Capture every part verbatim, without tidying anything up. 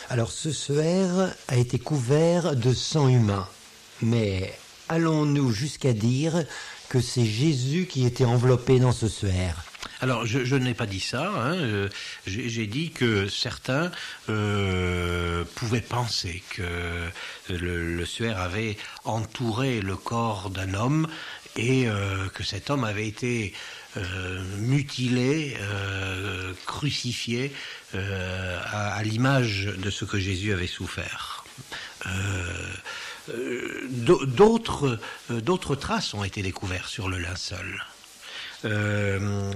Alors ce suaire a été couvert de sang humain, mais allons-nous jusqu'à dire que c'est Jésus qui était enveloppé dans ce suaire ? Alors, je, je n'ai pas dit ça. Hein. Euh, j'ai, j'ai dit que certains euh, pouvaient penser que le, le suaire avait entouré le corps d'un homme et euh, que cet homme avait été euh, mutilé, euh, crucifié euh, à, à l'image de ce que Jésus avait souffert. Euh, d'autres, d'autres traces ont été découvertes sur le linceul. Euh,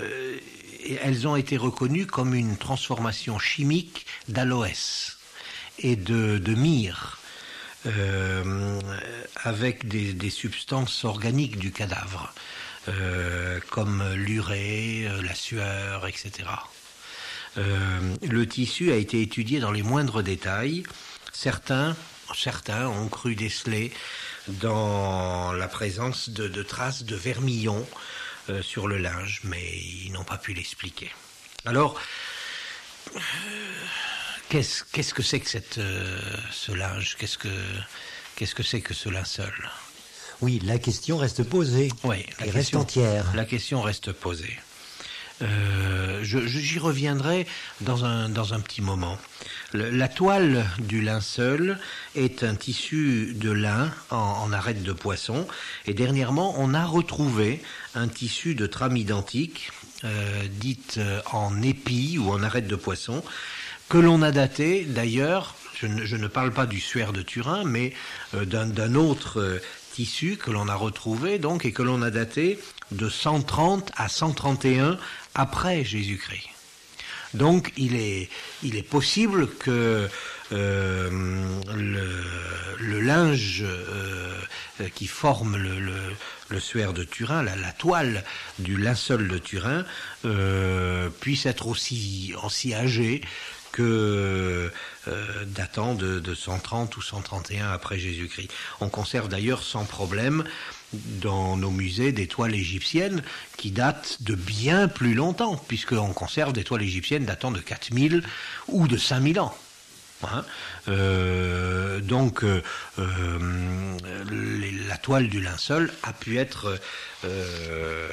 elles ont été reconnues comme une transformation chimique d'aloès et de, de myrrhe, euh, avec des, des substances organiques du cadavre, euh, comme l'urée, la sueur, et cetera. Euh, le tissu a été étudié dans les moindres détails. Certains, certains ont cru déceler dans la présence de, de traces de vermillon Euh, sur le linge, mais ils n'ont pas pu l'expliquer. Alors, euh, qu'est-ce, qu'est-ce que c'est que cette, euh, ce linge ? Qu'est-ce que, qu'est-ce que c'est que ce linceul ? Oui, la question reste posée. Oui, la Elle question, reste entière. La question reste posée. Euh, je, je, j'y reviendrai dans un, dans un petit moment. Le, la toile du linceul est un tissu de lin en, en arête de poisson, et dernièrement on a retrouvé un tissu de trame identique, euh, dite en épi ou en arête de poisson, que l'on a daté d'ailleurs, je ne, je ne parle pas du suaire de Turin, mais euh, d'un, d'un autre euh, tissu que l'on a retrouvé donc et que l'on a daté de cent trente à cent trente et un après Jésus-Christ. Donc il est, il est possible que euh, le, le linge euh, qui forme le, le, le suaire de Turin, la, la toile du linceul de Turin, euh, puisse être aussi, aussi âgé que euh, datant de, de cent trente ou cent trente et un après Jésus-Christ. On conserve d'ailleurs sans problème dans nos musées des toiles égyptiennes qui datent de bien plus longtemps, puisqu'on conserve des toiles égyptiennes datant de quatre mille ou de cinq mille ans. Hein euh, donc euh, euh, les, la toile du linceul a pu être euh,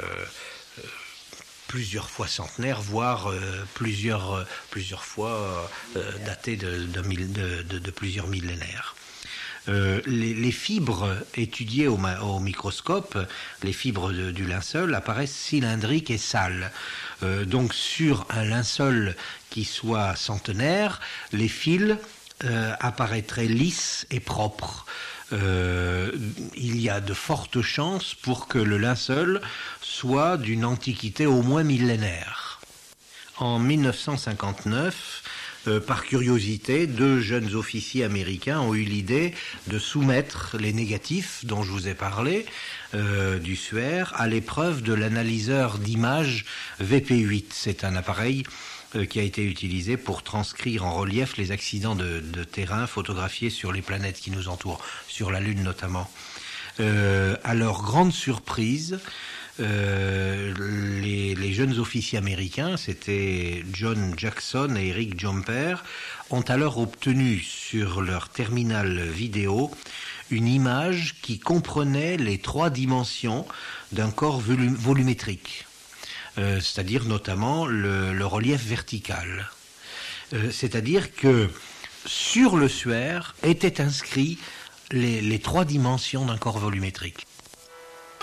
plusieurs fois centenaire, voire euh, plusieurs, euh, plusieurs fois euh, datée de, de, de, de, de plusieurs millénaires. Euh, les, les fibres étudiées au, au microscope, les fibres de, du linceul apparaissent cylindriques et sales. Euh, donc sur un linceul qui soit centenaire, les fils euh, apparaîtraient lisses et propres. Euh, il y a de fortes chances pour que le linceul soit d'une antiquité au moins millénaire. En mille neuf cent cinquante-neuf, Euh, par curiosité, deux jeunes officiers américains ont eu l'idée de soumettre les négatifs dont je vous ai parlé euh, du suaire à l'épreuve de l'analyseur d'images V P huit. C'est un appareil euh, qui a été utilisé pour transcrire en relief les accidents de, de terrain photographiés sur les planètes qui nous entourent, sur la Lune notamment. Euh, à leur grande surprise, Euh, les, les jeunes officiers américains, c'était John Jackson et Eric Jumper, ont alors obtenu sur leur terminal vidéo une image qui comprenait les trois dimensions d'un corps volum- volumétrique, euh, c'est-à-dire notamment le, le relief vertical. Euh, c'est-à-dire que sur le suaire étaient inscrits les, les trois dimensions d'un corps volumétrique.